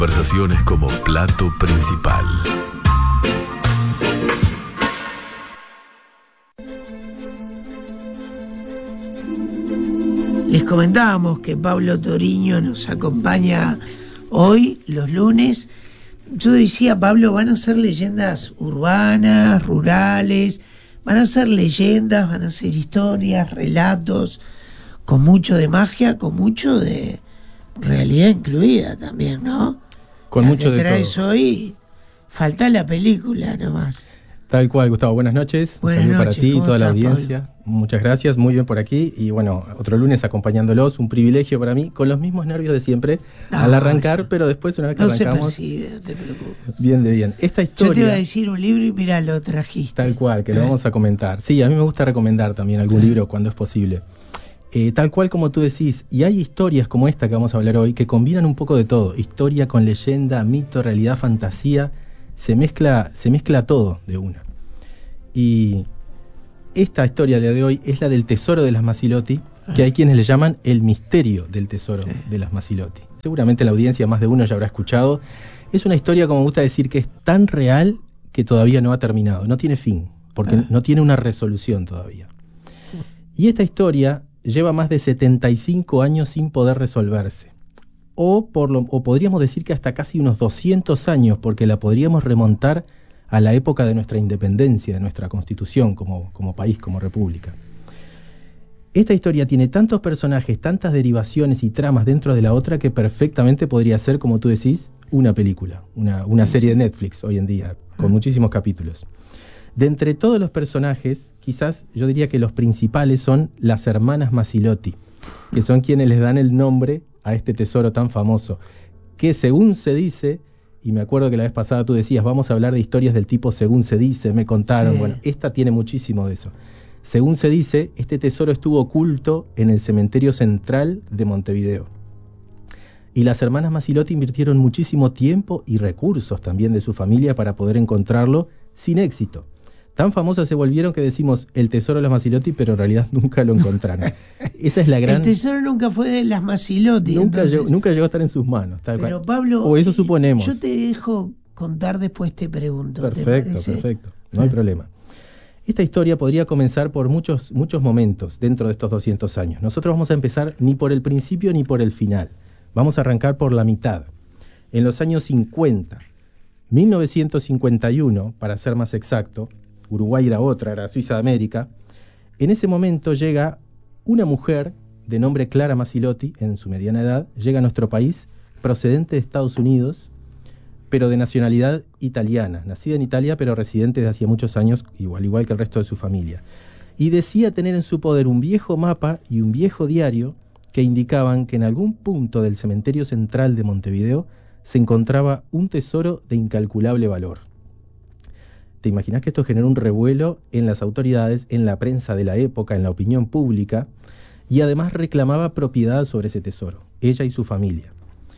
Conversaciones como plato principal. Les comentábamos que Pablo Toriño nos acompaña hoy, los lunes. Yo decía, Pablo, van a ser leyendas urbanas, rurales, van a ser leyendas, van a ser historias, relatos, con mucho de magia, con mucho de realidad incluida también, ¿no? Con mucho de todo. Traes hoy, falta la película nomás. Tal cual, Gustavo. Buenas noches. Buenas Un saludo noches, para ti y toda la ¿cómo estás, audiencia. Pablo? Muchas gracias, muy bien por aquí. Y bueno, otro lunes acompañándolos, un privilegio para mí, con los mismos nervios de siempre al arrancar, pero después una vez que arrancamos... No se percibe, no te preocupes. Bien de bien. Esta historia... Yo te iba a decir un libro y mira, lo trajiste. Tal cual, que lo vamos a comentar. Sí, a mí me gusta recomendar también algún libro cuando es posible. Tal cual como tú decís, y hay historias como esta que vamos a hablar hoy, que combinan un poco de todo. Historia con leyenda, mito, realidad, fantasía. Se mezcla todo de una. Y esta historia de hoy es la del tesoro de las Masilotti, que hay quienes le llaman el misterio del tesoro de las Masilotti. Seguramente la audiencia, más de uno ya habrá escuchado. Es una historia, como me gusta decir, que es tan real que todavía no ha terminado, no tiene fin, porque no tiene una resolución todavía. Y esta historia lleva más de 75 años sin poder resolverse. O podríamos decir que hasta casi unos 200 años, porque la podríamos remontar a la época de nuestra independencia, de nuestra constitución como país, como república. Esta historia tiene tantos personajes, tantas derivaciones y tramas dentro de la otra que perfectamente podría ser, como tú decís, una película, una serie de Netflix hoy en día, con muchísimos capítulos. De entre todos los personajes, quizás yo diría que los principales son las hermanas Masilotti, que son quienes les dan el nombre a este tesoro tan famoso, que según se dice... Y me acuerdo que la vez pasada tú decías, vamos a hablar de historias del tipo según se dice, me contaron. Sí. Bueno, esta tiene muchísimo de eso. Según se dice, este tesoro estuvo oculto en el cementerio central de Montevideo. Y las hermanas Masilotti invirtieron muchísimo tiempo y recursos también de su familia para poder encontrarlo sin éxito. Tan famosas se volvieron que decimos el tesoro de las Masilotti, pero en realidad nunca lo encontraron. Esa es la gran... El tesoro nunca fue de las Masilotti. Nunca llegó a estar en sus manos. Tal pero cual. Pablo, o eso suponemos. Yo te dejo contar, después te pregunto. Perfecto. No hay problema. Esta historia podría comenzar por muchos momentos dentro de estos 200 años. Nosotros vamos a empezar ni por el principio ni por el final. Vamos a arrancar por la mitad. En los años 50, 1951, para ser más exacto, Uruguay era Suiza de América. En ese momento llega una mujer de nombre Clara Masilotti, en su mediana edad, llega a nuestro país, procedente de Estados Unidos, pero de nacionalidad italiana, nacida en Italia, pero residente desde hacía muchos años, igual que el resto de su familia. Y decía tener en su poder un viejo mapa y un viejo diario que indicaban que en algún punto del cementerio central de Montevideo se encontraba un tesoro de incalculable valor. ¿Te imaginas que esto generó un revuelo en las autoridades, en la prensa de la época, en la opinión pública? Y además reclamaba propiedad sobre ese tesoro, ella y su familia.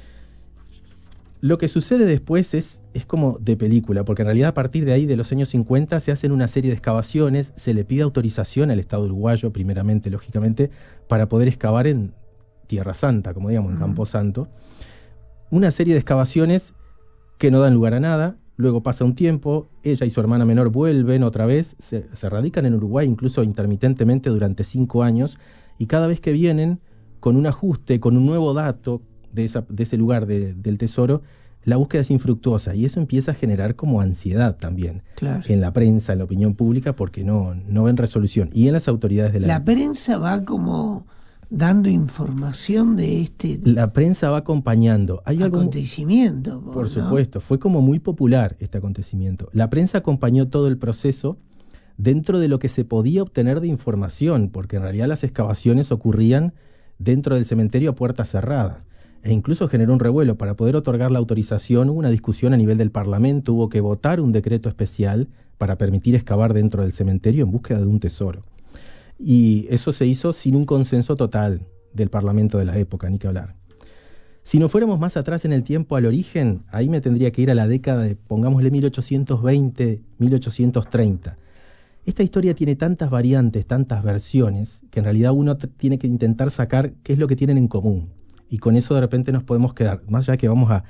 Lo que sucede después es como de película, porque en realidad a partir de ahí, de los años 50, se hacen una serie de excavaciones, se le pide autorización al Estado uruguayo, primeramente, lógicamente, para poder excavar en Tierra Santa, como digamos, en Campo Santo. Una serie de excavaciones que no dan lugar a nada. Luego pasa un tiempo, ella y su hermana menor vuelven otra vez, se radican en Uruguay incluso intermitentemente durante 5 años, y cada vez que vienen con un ajuste, con un nuevo dato de ese lugar del tesoro, la búsqueda es infructuosa, y eso empieza a generar como ansiedad también, claro, en la prensa, en la opinión pública, porque no ven resolución, y en las autoridades de la prensa va como dando información de La prensa va acompañando. Hay acontecimiento. Por supuesto, fue como muy popular este acontecimiento. La prensa acompañó todo el proceso dentro de lo que se podía obtener de información, porque en realidad las excavaciones ocurrían dentro del cementerio a puerta cerrada. E incluso generó un revuelo. Para poder otorgar la autorización, hubo una discusión a nivel del Parlamento, hubo que votar un decreto especial para permitir excavar dentro del cementerio en búsqueda de un tesoro. Y eso se hizo sin un consenso total del Parlamento de la época, ni que hablar. Si nos fuéramos más atrás en el tiempo al origen, ahí me tendría que ir a la década de, pongámosle, 1820, 1830. Esta historia tiene tantas variantes, tantas versiones, que en realidad uno tiene que intentar sacar qué es lo que tienen en común. Y con eso de repente nos podemos quedar, más allá que vamos a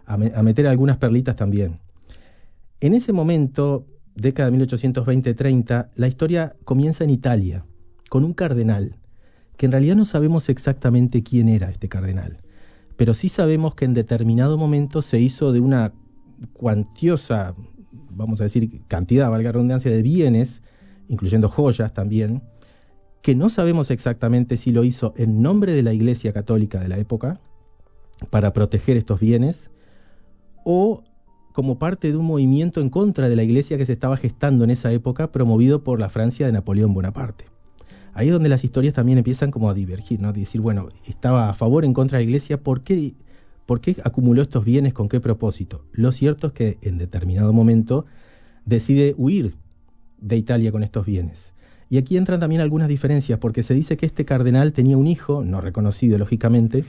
a meter algunas perlitas también. En ese momento, década de 1820-30, la historia comienza en Italia, con un cardenal, que en realidad no sabemos exactamente quién era este cardenal, pero sí sabemos que en determinado momento se hizo de una cuantiosa, vamos a decir, cantidad, valga la redundancia, de bienes, incluyendo joyas también, que no sabemos exactamente si lo hizo en nombre de la Iglesia Católica de la época, para proteger estos bienes, o como parte de un movimiento en contra de la Iglesia que se estaba gestando en esa época, promovido por la Francia de Napoleón Bonaparte. Ahí es donde las historias también empiezan como a divergir, ¿no? De decir, bueno, estaba a favor o en contra de la Iglesia, ¿por qué acumuló estos bienes? ¿Con qué propósito? Lo cierto es que en determinado momento decide huir de Italia con estos bienes. Y aquí entran también algunas diferencias, porque se dice que este cardenal tenía un hijo, no reconocido lógicamente,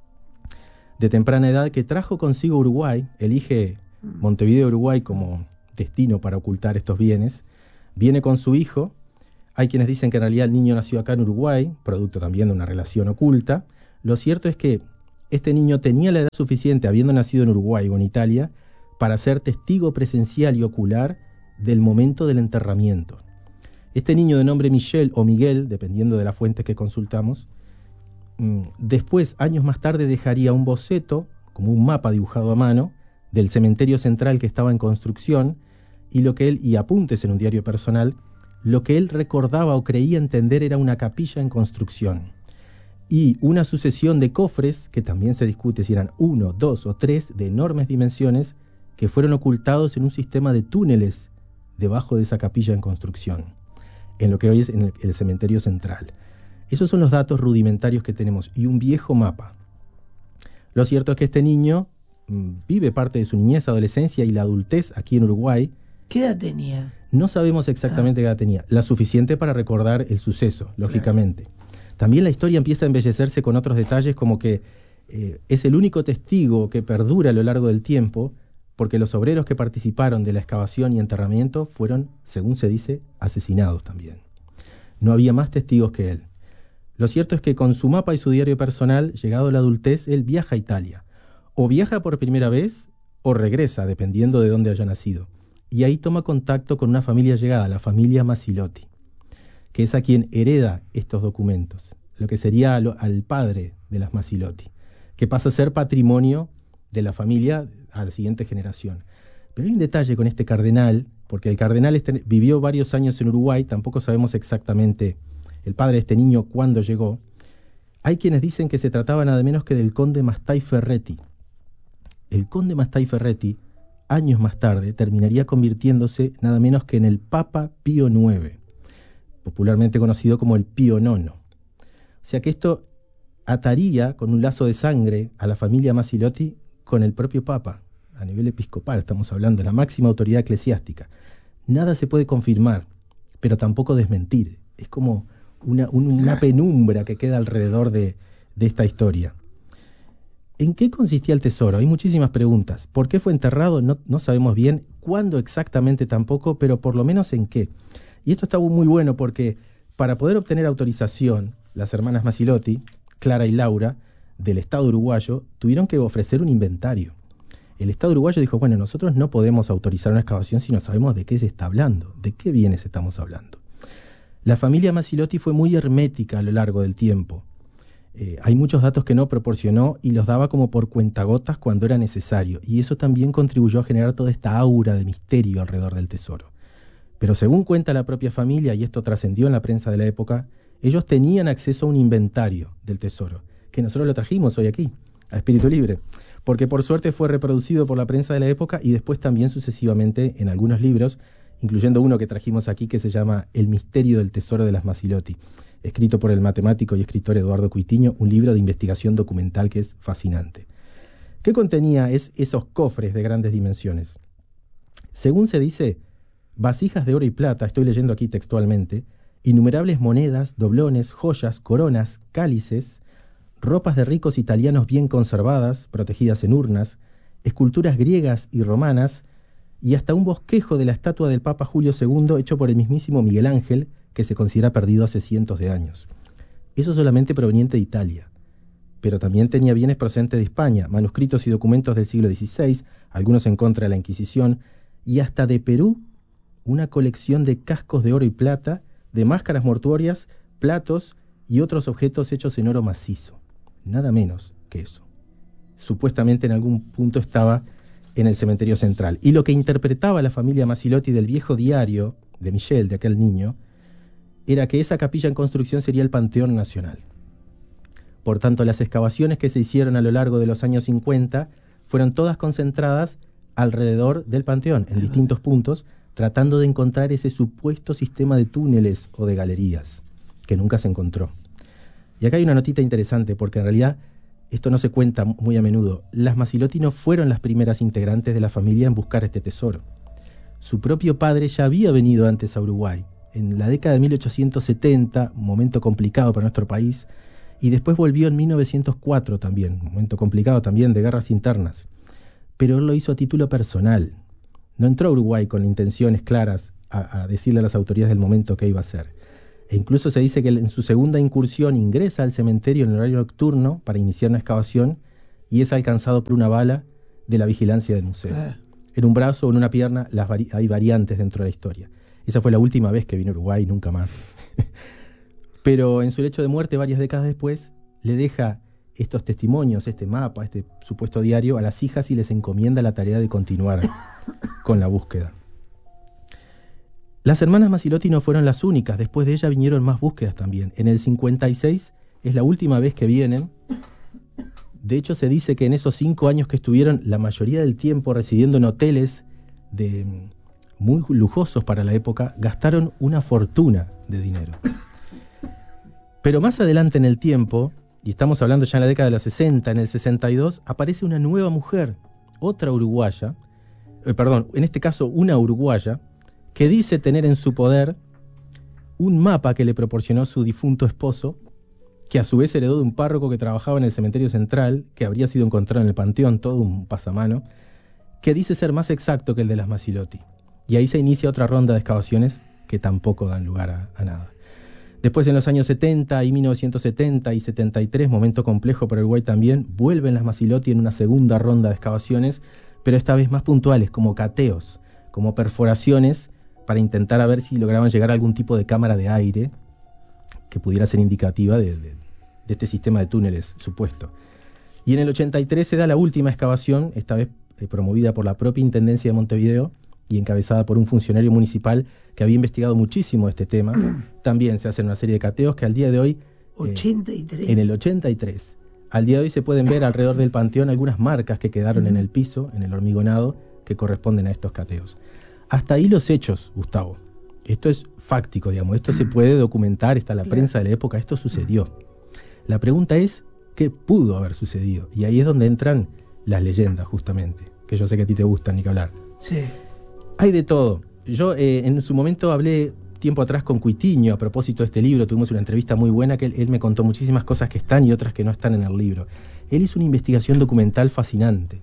de temprana edad, que trajo consigo Uruguay, elige Montevideo, Uruguay como destino para ocultar estos bienes, viene con su hijo. Hay quienes dicen que en realidad el niño nació acá en Uruguay, producto también de una relación oculta. Lo cierto es que este niño tenía la edad suficiente, habiendo nacido en Uruguay o en Italia, para ser testigo presencial y ocular del momento del enterramiento. Este niño de nombre Michel o Miguel, dependiendo de la fuente que consultamos, después, años más tarde, dejaría un boceto, como un mapa dibujado a mano, del cementerio central que estaba en construcción, y apuntes en un diario personal, lo que él recordaba o creía entender era una capilla en construcción, y una sucesión de cofres, que también se discute si eran 1, 2 o 3, de enormes dimensiones, que fueron ocultados en un sistema de túneles debajo de esa capilla en construcción, en lo que hoy es en el cementerio central. Esos son los datos rudimentarios que tenemos, y un viejo mapa. Lo cierto es que este niño vive parte de su niñez, adolescencia y la adultez aquí en Uruguay. ¿Qué edad tenía? No sabemos exactamente qué edad tenía, la suficiente para recordar el suceso, lógicamente. Claro. También la historia empieza a embellecerse con otros detalles, como que es el único testigo que perdura a lo largo del tiempo, porque los obreros que participaron de la excavación y enterramiento fueron, según se dice, asesinados también. No había más testigos que él. Lo cierto es que con su mapa y su diario personal, llegado a la adultez, él viaja a Italia. O viaja por primera vez, o regresa, dependiendo de dónde haya nacido. Y ahí toma contacto con una familia llegada, la familia Masilotti, que es a quien hereda estos documentos, lo que sería al padre de las Masilotti, que pasa a ser patrimonio de la familia a la siguiente generación. Pero hay un detalle con este cardenal, porque el cardenal vivió varios años en Uruguay, tampoco sabemos exactamente el padre de este niño cuándo llegó. Hay quienes dicen que se trataba nada menos que del conde Mastai Ferretti. El conde Mastai Ferretti, años más tarde, terminaría convirtiéndose nada menos que en el Papa Pío IX, popularmente conocido como el Pío IX. O sea que esto ataría con un lazo de sangre a la familia Masilotti con el propio Papa, a nivel episcopal estamos hablando, de la máxima autoridad eclesiástica. Nada se puede confirmar, pero tampoco desmentir. Es como una penumbra que queda alrededor de esta historia. ¿En qué consistía el tesoro? Hay muchísimas preguntas. ¿Por qué fue enterrado? No sabemos bien. ¿Cuándo exactamente tampoco? Pero por lo menos en qué. Y esto está muy bueno porque para poder obtener autorización, las hermanas Masilotti, Clara y Laura, del Estado uruguayo, tuvieron que ofrecer un inventario. El Estado uruguayo dijo, bueno, nosotros no podemos autorizar una excavación si no sabemos de qué se está hablando, de qué bienes estamos hablando. La familia Masilotti fue muy hermética a lo largo del tiempo. Hay muchos datos que no proporcionó y los daba como por cuentagotas cuando era necesario, y eso también contribuyó a generar toda esta aura de misterio alrededor del tesoro. Pero según cuenta la propia familia, y esto trascendió en la prensa de la época, ellos tenían acceso a un inventario del tesoro, que nosotros lo trajimos hoy aquí, a Espíritu Libre, porque por suerte fue reproducido por la prensa de la época y después también sucesivamente en algunos libros, incluyendo uno que trajimos aquí que se llama El misterio del tesoro de las Masilotti, escrito por el matemático y escritor Eduardo Cuitiño, un libro de investigación documental que es fascinante. ¿Qué contenía esos cofres de grandes dimensiones? Según se dice, vasijas de oro y plata, estoy leyendo aquí textualmente, innumerables monedas, doblones, joyas, coronas, cálices, ropas de ricos italianos bien conservadas, protegidas en urnas, esculturas griegas y romanas, y hasta un bosquejo de la estatua del Papa Julio II hecho por el mismísimo Miguel Ángel, que se considera perdido hace cientos de años. Eso solamente proveniente de Italia. pero también tenía bienes procedentes de España, manuscritos y documentos del siglo XVI, algunos en contra de la Inquisición, y hasta de Perú, una colección de cascos de oro y plata, de máscaras mortuorias, platos y otros objetos hechos en oro macizo. Nada menos que eso. Supuestamente en algún punto estaba en el cementerio central. Y lo que interpretaba la familia Masilotti del viejo diario de Michel, de aquel niño, era que esa capilla en construcción sería el Panteón Nacional. Por tanto, las excavaciones que se hicieron a lo largo de los años 50 fueron todas concentradas alrededor del Panteón, en distintos puntos, tratando de encontrar ese supuesto sistema de túneles o de galerías, que nunca se encontró. Y acá hay una notita interesante, porque en realidad esto no se cuenta muy a menudo. Las Masilotti no fueron las primeras integrantes de la familia en buscar este tesoro. Su propio padre ya había venido antes a Uruguay, en la década de 1870, un momento complicado para nuestro país, y después volvió en 1904 también, un momento complicado también de guerras internas. Pero él lo hizo a título personal. No entró a Uruguay con intenciones claras a decirle a las autoridades del momento qué iba a hacer. E incluso se dice que en su segunda incursión ingresa al cementerio en horario nocturno para iniciar una excavación y es alcanzado por una bala de la vigilancia del museo. En un brazo o en una pierna hay variantes dentro de la historia. Esa fue la última vez que vino a Uruguay, nunca más. Pero en su lecho de muerte, varias décadas después, le deja estos testimonios, este mapa, este supuesto diario, a las hijas y les encomienda la tarea de continuar con la búsqueda. Las hermanas Masilotti no fueron las únicas, después de ella vinieron más búsquedas también. En el 56 es la última vez que vienen. De hecho, se dice que en esos 5 años que estuvieron, la mayoría del tiempo residiendo en hoteles muy lujosos para la época, gastaron una fortuna de dinero. Pero más adelante en el tiempo, y estamos hablando ya en la década de los 60, en el 62, aparece una nueva mujer, otra uruguaya, en este caso una uruguaya, que dice tener en su poder un mapa que le proporcionó su difunto esposo, que a su vez heredó de un párroco que trabajaba en el cementerio central, que habría sido encontrado en el panteón, todo un pasamano, que dice ser más exacto que el de las Masilotti. Y ahí se inicia otra ronda de excavaciones que tampoco dan lugar a nada. Después, en los años 70 y 1970 y 73, momento complejo para Uruguay también, vuelven las Masilotti en una segunda ronda de excavaciones, pero esta vez más puntuales, como cateos, como perforaciones, para intentar a ver si lograban llegar a algún tipo de cámara de aire que pudiera ser indicativa de este sistema de túneles supuesto. Y en el 83 se da la última excavación, esta vez promovida por la propia Intendencia de Montevideo y encabezada por un funcionario municipal que había investigado muchísimo este tema. También se hacen una serie de cateos que al día de hoy... 83. En el 83. Al día de hoy se pueden ver alrededor del panteón algunas marcas que quedaron en el piso, en el hormigonado, que corresponden a estos cateos. Hasta ahí los hechos, Gustavo. Esto es fáctico, digamos. Esto se puede documentar, está la prensa de la época, esto sucedió. La pregunta es, ¿qué pudo haber sucedido? Y ahí es donde entran las leyendas, justamente, que yo sé que a ti te gustan, ni que hablar. Sí. Hay de todo. Yo en su momento hablé tiempo atrás con Cuitiño a propósito de este libro, tuvimos una entrevista muy buena que él me contó muchísimas cosas que están y otras que no están en el libro. Él hizo una investigación documental fascinante.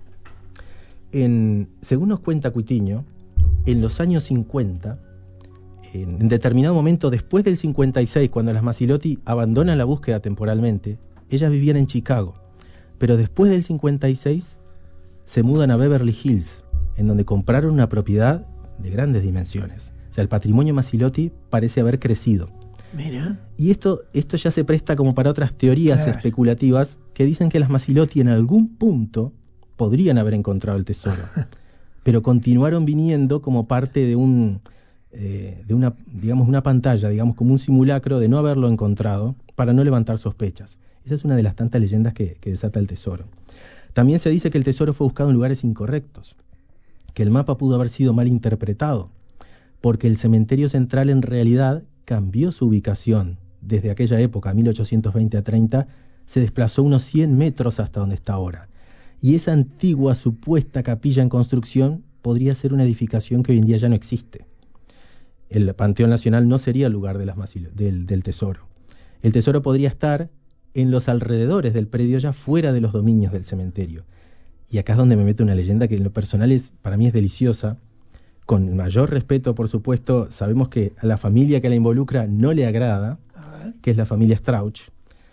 Según nos cuenta Cuitiño, en los años 50, en determinado momento después del 56, cuando las Masilotti abandonan la búsqueda temporalmente, ellas vivían en Chicago, pero después del 56 se mudan a Beverly Hills, en donde compraron una propiedad de grandes dimensiones. O sea, el patrimonio Masilotti parece haber crecido. Mira. Y esto ya se presta como para otras teorías especulativas que dicen que las Masilotti en algún punto podrían haber encontrado el tesoro, pero continuaron viniendo como parte de una pantalla, digamos como un simulacro de no haberlo encontrado para no levantar sospechas. Esa es una de las tantas leyendas que desata el tesoro. También se dice que el tesoro fue buscado en lugares incorrectos, que el mapa pudo haber sido mal interpretado, porque el cementerio central en realidad cambió su ubicación. Desde aquella época, 1820 a 30, se desplazó unos 100 metros hasta donde está ahora. Y esa antigua supuesta capilla en construcción podría ser una edificación que hoy en día ya no existe. El Panteón Nacional no sería el lugar de del tesoro. El tesoro podría estar en los alrededores del predio, ya fuera de los dominios del cementerio. Y acá es donde me mete una leyenda que en lo personal para mí es deliciosa. Con mayor respeto, por supuesto, sabemos que a la familia que la involucra no le agrada, que es la familia Strauch.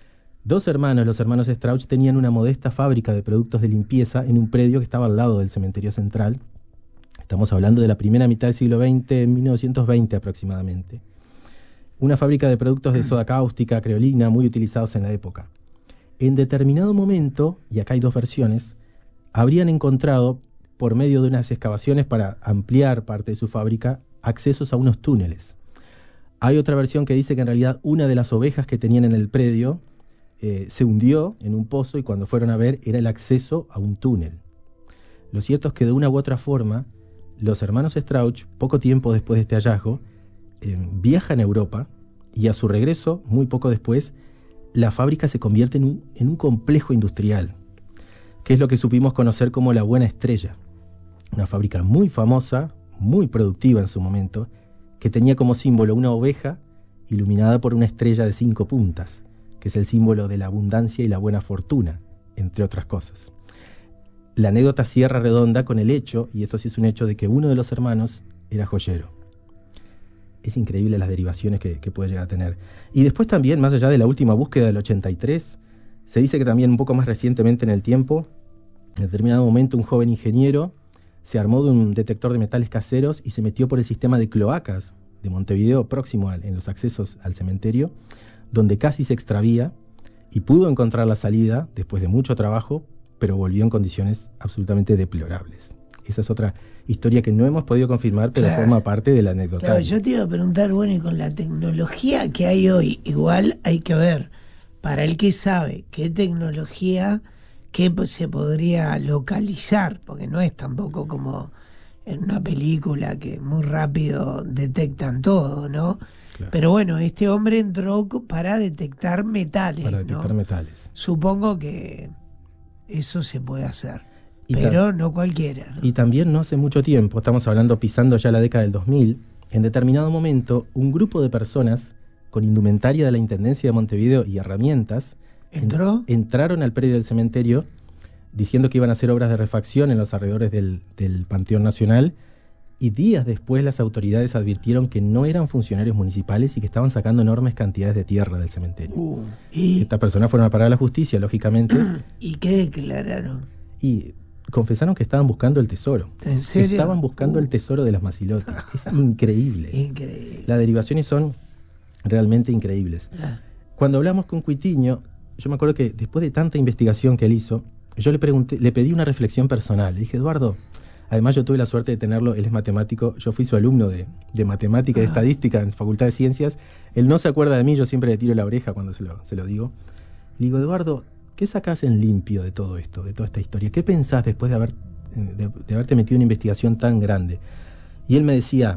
Dos hermanos, los hermanos Strauch, tenían una modesta fábrica de productos de limpieza en un predio que estaba al lado del cementerio central. Estamos hablando de la primera mitad del siglo XX, 1920 aproximadamente. Una fábrica de productos de soda cáustica, creolina, muy utilizados en la época. En determinado momento, y acá hay dos versiones, habrían encontrado, por medio de unas excavaciones para ampliar parte de su fábrica, accesos a unos túneles. Hay otra versión que dice que en realidad una de las ovejas que tenían en el predio se hundió en un pozo y cuando fueron a ver era el acceso a un túnel. Lo cierto es que de una u otra forma, los hermanos Strauch, poco tiempo después de este hallazgo, viajan a Europa y a su regreso, muy poco después, la fábrica se convierte en un complejo industrial, que es lo que supimos conocer como la Buena Estrella. Una fábrica muy famosa, muy productiva en su momento, que tenía como símbolo una oveja iluminada por una estrella de 5 puntas, que es el símbolo de la abundancia y la buena fortuna, entre otras cosas. La anécdota cierra redonda con el hecho, y esto sí es un hecho, de que uno de los hermanos era joyero. Es increíble las derivaciones que puede llegar a tener. Y después también, más allá de la última búsqueda del 83, se dice que también un poco más recientemente en el tiempo, en determinado momento un joven ingeniero se armó de un detector de metales caseros y se metió por el sistema de cloacas de Montevideo, próximo en los accesos al cementerio, donde casi se extravía y pudo encontrar la salida después de mucho trabajo, pero volvió en condiciones absolutamente deplorables. Esa es otra historia que no hemos podido confirmar, pero claro, forma parte de la anécdota. Claro, yo te iba a preguntar, bueno, y con la tecnología que hay hoy, igual hay que ver, para el que sabe qué tecnología que se podría localizar, porque no es tampoco como en una película que muy rápido detectan todo, ¿no? Claro. Pero bueno, este hombre entró para detectar metales. Para detectar, ¿no?, metales. Supongo que eso se puede hacer, pero no cualquiera, ¿no? Y también no hace mucho tiempo, estamos hablando pisando ya la década del 2000, en determinado momento, un grupo de personas con indumentaria de la Intendencia de Montevideo y herramientas entraron al predio del cementerio diciendo que iban a hacer obras de refacción en los alrededores del Panteón Nacional, y días después las autoridades advirtieron que no eran funcionarios municipales y que estaban sacando enormes cantidades de tierra del cementerio. Estas personas fueron a parar a la justicia, lógicamente. ¿Y qué declararon? Y confesaron que estaban buscando el tesoro. ¿En serio? Que estaban buscando el tesoro de las Masilotti. Es increíble. Increíble. Las derivaciones son realmente increíbles. Cuando hablamos con Cuitiño, yo me acuerdo que después de tanta investigación que él hizo, yo le pedí una reflexión personal. Le dije, Eduardo, además yo tuve la suerte de tenerlo, él es matemático, yo fui su alumno de matemática y de estadística en Facultad de Ciencias. Él no se acuerda de mí, yo siempre le tiro la oreja cuando se lo digo. Le digo, Eduardo, ¿qué sacás en limpio de todo esto, de toda esta historia? ¿Qué pensás después de haberte metido en una investigación tan grande? Y él me decía,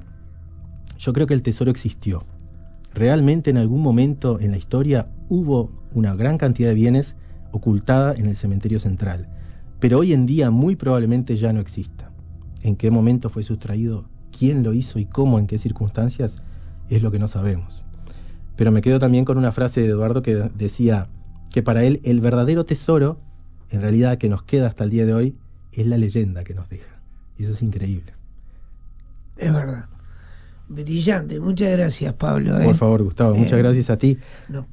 yo creo que el tesoro existió. Realmente en algún momento en la historia hubo una gran cantidad de bienes ocultada en el cementerio central, pero hoy en día muy probablemente ya no exista. ¿En qué momento fue sustraído? ¿Quién lo hizo y cómo, en qué circunstancias? Es lo que no sabemos. Pero me quedo también con una frase de Eduardo que decía que para él el verdadero tesoro, en realidad que nos queda hasta el día de hoy, es la leyenda que nos deja. Y eso es increíble. Es verdad. Brillante. Muchas gracias, Pablo. Por favor, Gustavo, muchas gracias a ti.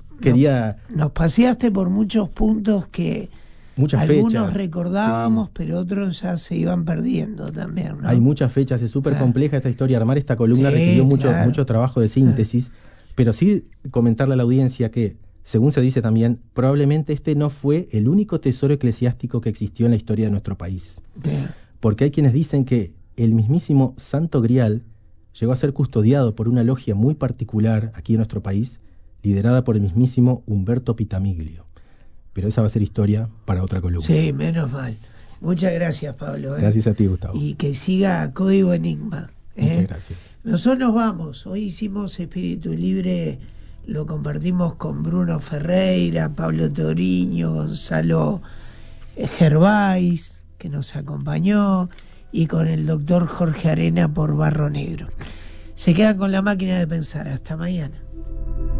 Nos paseaste por muchos puntos que algunos fechas recordábamos, sí, pero otros ya se iban perdiendo también, ¿no? Hay muchas fechas, es súper compleja esta historia. Armar esta columna requirió mucho trabajo de síntesis, pero sí comentarle a la audiencia que, según se dice también, probablemente este no fue el único tesoro eclesiástico que existió en la historia de nuestro país. Bien. Porque hay quienes dicen que el mismísimo Santo Grial llegó a ser custodiado por una logia muy particular aquí en nuestro país, liderada por el mismísimo Humberto Pitamiglio. Pero esa va a ser historia para otra columna. Sí, menos mal. Muchas gracias, Pablo. Gracias a ti, Gustavo. Y que siga Código Enigma. Muchas gracias. Nosotros nos vamos. Hoy hicimos Espíritu Libre, lo compartimos con Bruno Ferreira, Pablo Toriño, Gonzalo Gervais, que nos acompañó, y con el doctor Jorge Arena por Barro Negro. Se quedan con La Máquina de Pensar. Hasta mañana.